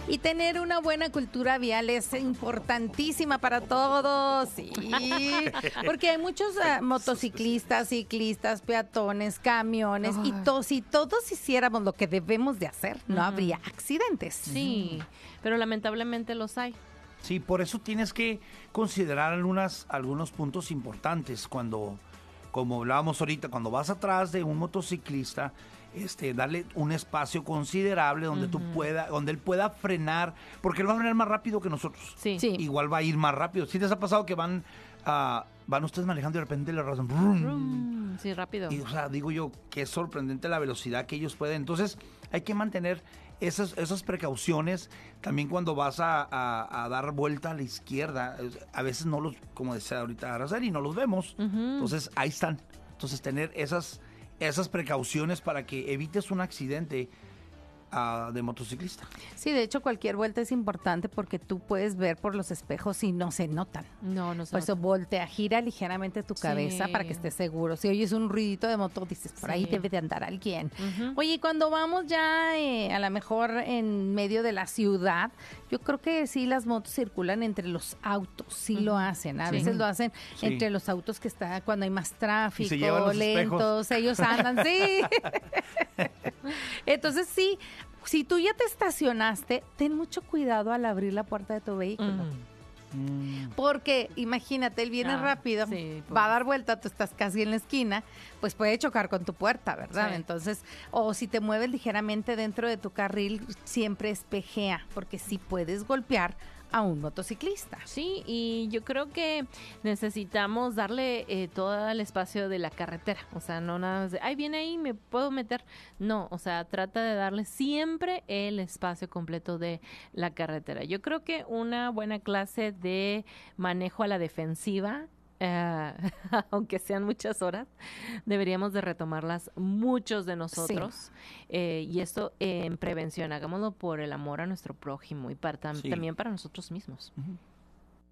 Y tener una buena cultura vial es importantísima para todos, sí. Porque hay muchos motociclistas, ciclistas, peatones, camiones, y si todos hiciéramos lo que debemos de hacer, no habría accidentes. Sí, pero lamentablemente los hay. Sí, por eso tienes que considerar algunos puntos importantes como hablábamos ahorita, cuando vas atrás de un motociclista, darle un espacio considerable donde donde él pueda frenar, porque él va a frenar más rápido que nosotros. Sí. Igual va a ir más rápido. ¿Sí les ha pasado que van ustedes manejando y de repente le rasan? ¡Brum! Sí, rápido. Y, o sea, digo yo, que es sorprendente la velocidad que ellos pueden. Entonces, hay que mantener esas precauciones. También cuando vas a dar vuelta a la izquierda, a veces no los, como decía ahorita Araceli, no los vemos. Entonces, ahí están. Entonces, tener esas precauciones para que evites un accidente de motociclista. Sí, de hecho cualquier vuelta es importante porque tú puedes ver por los espejos y no se notan. No se Por eso nota. voltea, gira ligeramente tu cabeza para que estés seguro. Si oyes un ruidito de moto, dices, por ahí debe de andar alguien. Oye, y cuando vamos ya a lo mejor en medio de la ciudad, yo creo que sí las motos circulan entre los autos, sí lo hacen. A veces lo hacen entre los autos que está cuando hay más tráfico, Y se llevan los lentos, espejos. ellos andan, sí. Entonces sí, si tú ya te estacionaste, ten mucho cuidado al abrir la puerta de tu vehículo. Porque imagínate, él viene rápido, sí, va a dar vuelta, tú estás casi en la esquina, pues puede chocar con tu puerta, ¿verdad? Sí. Entonces, o si te mueves ligeramente dentro de tu carril, siempre espejea, porque sí puedes golpear a un motociclista. Sí, y yo creo que necesitamos darle todo el espacio de la carretera. O sea, no nada más de, ay, viene ahí, me puedo meter. No, o sea, trata de darle siempre el espacio completo de la carretera. Yo creo que una buena clase de manejo a la defensiva, aunque sean muchas horas, deberíamos de retomarlas muchos de nosotros. Y esto en prevención, hagámoslo por el amor a nuestro prójimo y también para nosotros mismos.